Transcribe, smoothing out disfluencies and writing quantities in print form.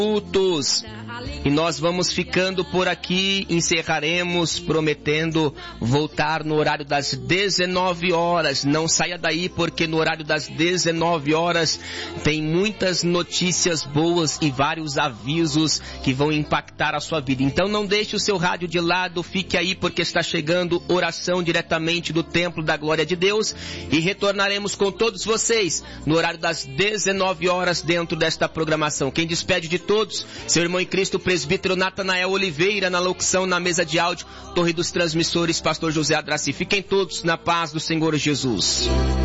minutos. E nós vamos ficando por aqui, encerraremos prometendo voltar no horário das 19 horas. Não saia daí, porque no horário das 19 horas tem muitas notícias boas e vários avisos que vão impactar a sua vida. Então não deixe o seu rádio de lado, fique aí, porque está chegando oração diretamente do Templo da Glória de Deus, e retornaremos com todos vocês no horário das 19 horas dentro desta programação. Quem despede de todos, seu irmão em Cristo, presbítero Natanael Oliveira, na locução, na mesa de áudio, Torre dos Transmissores, pastor José Adraci. Fiquem todos na paz do Senhor Jesus.